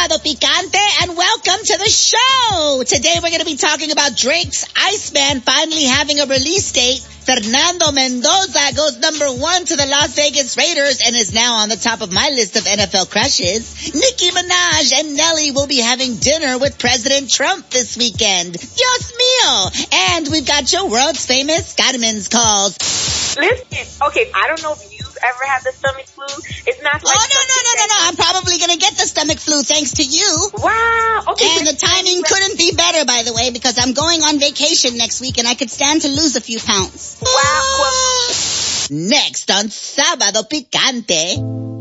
Sábado Picante, and welcome to the show. Today we're going to be talking about Drake's Iceman finally having a release date. Fernando Mendoza goes #1 to the Las Vegas Raiders and is now on the top of my list of NFL crushes. Nicki Minaj and Nelly will be having dinner with President Trump this weekend. Dios mío. And we've got your world's famous Carmen's calls. Listen, okay, I don't know if you've ever had the stomach flu. It's not like... Oh, no. I'm probably going to get the stomach flu thanks to you. Wow. Okay. And the timing couldn't be better, by the way, because I'm going on vacation next week and I could stand to lose a few pounds. Wow. Next on Sábado Picante.